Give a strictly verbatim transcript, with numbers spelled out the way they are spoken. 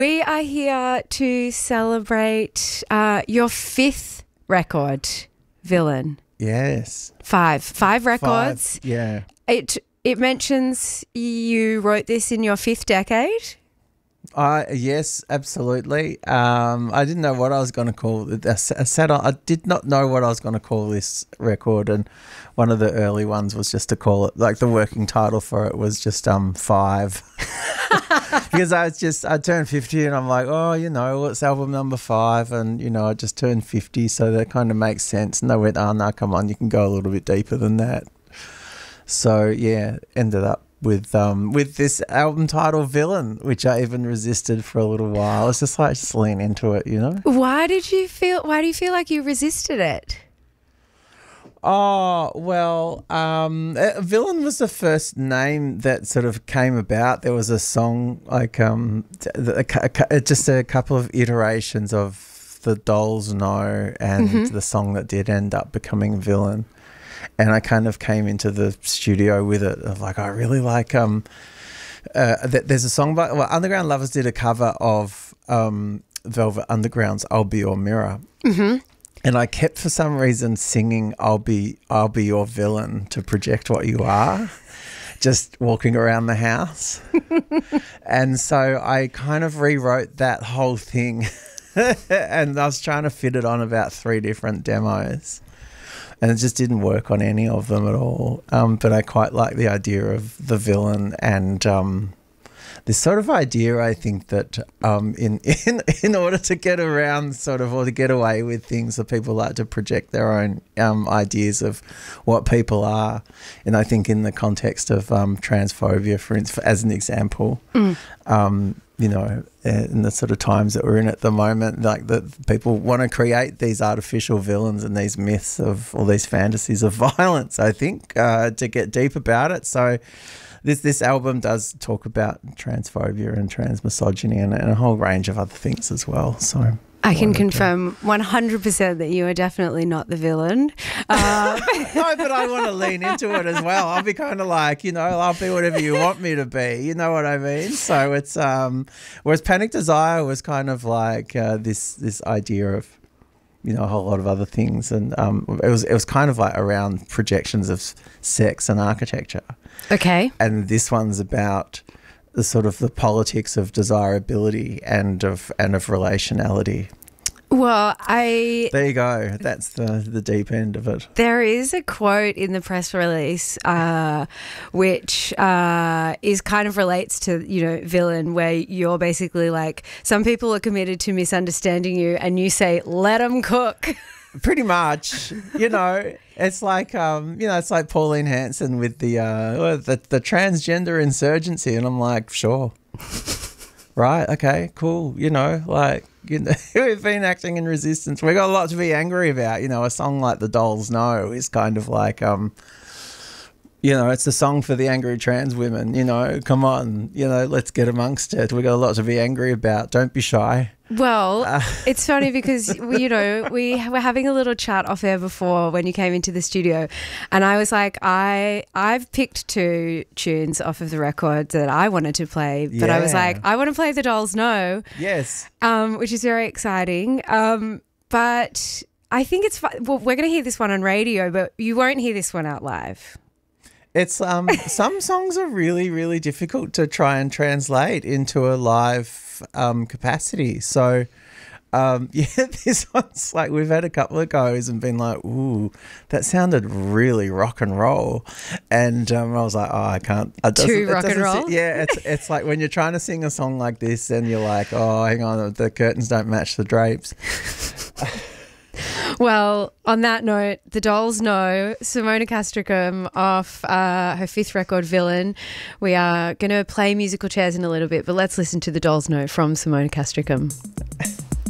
We are here to celebrate uh, your fifth record, Villain. Yes. Five. Five records. Five, yeah. It it mentions you wrote this in your fifth decade. I yes, absolutely. Um, I didn't know what I was going to call it. I s- I sat on, I did not know what I was going to call this record, and one of the early ones was just to call it, like the working title for it was just um five, because I was just I turned fifty and I'm like, oh, you know, it's album number five, and you know I just turned fifty, so that kind of makes sense. And they went, oh no, come on, you can go a little bit deeper than that. So yeah, ended up with um with this album title Villain, which I even resisted for a little while. It's just like just lean into it, you know. Why did you feel? Why do you feel like you resisted it? Oh well, um, uh, Villain was the first name that sort of came about. There was a song like um, t- the- a, a, just a couple of iterations of the Dolls Know, and Mm-hmm. the song that did end up becoming Villain. And I kind of came into the studio with it of like, I really like, um, uh, th- there's a song by, well, Underground Lovers did a cover of um, Velvet Underground's I'll Be Your Mirror. Mm-hmm. And I kept for some reason singing I'll be, I'll be your villain to project what you are, just walking around the house. And so I kind of rewrote that whole thing and I was trying to fit it on about three different demos. And it just didn't work on any of them at all. Um, but I quite like the idea of the villain, and um, this sort of idea, I think, that um, in, in in order to get around sort of, or to get away with things, that people like to project their own um, ideas of what people are. And I think in the context of um, transphobia, for instance, as an example, Mm. um, you know, in the sort of times that we're in at the moment, like that people want to create these artificial villains and these myths of all these fantasies of violence, I think, uh, to get deep about it. So this this album does talk about transphobia and transmisogyny and, and a whole range of other things as well. So I can wanted to- confirm one hundred percent that you are definitely not the villain. Uh, No, but I want to lean into it as well. I'll be kind of like, you know, I'll be whatever you want me to be. You know what I mean? So it's um, whereas Panic Desire was kind of like uh, this this idea of, you know, a whole lot of other things, and um, it was it was kind of like around projections of sex and architecture. okay. And this one's about the sort of the politics of desirability and of and of relationality. Well, I There you go. That's the the deep end of it. there is a quote in the press release uh, which uh, is kind of relates to, you know, Villain, where you're basically like, some people are committed to misunderstanding you, and you say, let them cook. Pretty much, you know, it's like um, you know, it's like Pauline Hanson with the uh, the the transgender insurgency, and I'm like, sure, right, okay, cool, you know, like, you know, we've been acting in resistance. We got a lot to be angry about, you know. A song like The Dolls Know is kind of like um, you know, it's a song for the angry trans women. You know, come on, you know, let's get amongst it. We got a lot to be angry about. Don't be shy. Well, Uh, it's funny because, we, you know, we were having a little chat off air before when you came into the studio, and I was like, I, I've picked two tunes off of the record that I wanted to play, but I was Yeah. like, I want to play The Dolls Know, Yes. um, which is very exciting. Um, but I think it's fun. Well, we're going to hear this one on radio, but you won't hear this one out live. It's um some songs are really, really difficult to try and translate into a live um capacity. So um yeah, this one's like, we've had a couple of goes and been like, ooh, that sounded really rock and roll. And um, I was like, oh, I can't. It doesn't- Too it rock and doesn't roll? sit- Yeah, it's it's like when you're trying to sing a song like this and you're like, oh, hang on, the curtains don't match the drapes. Well, on that note, The Dolls Know, Simona Castricum off uh, her fifth record, Villain. We are going to play musical chairs in a little bit, but let's listen to The Dolls Know from Simona Castricum.